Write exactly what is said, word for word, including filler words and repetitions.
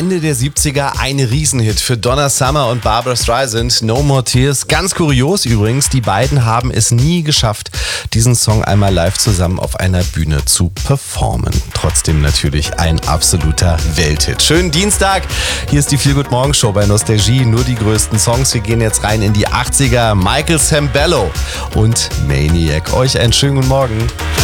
Ende der siebziger ein Riesenhit für Donna Summer und Barbra Streisand, No More Tears. Ganz kurios übrigens, die beiden haben es nie geschafft, diesen Song einmal live zusammen auf einer Bühne zu performen. Trotzdem natürlich ein absoluter Welthit. Schönen Dienstag, hier ist die Feel Good Morgen Show bei Nostalgie, nur die größten Songs. Wir gehen jetzt rein in die achtziger. Michael Sambello und Maniac. Euch einen schönen guten Morgen.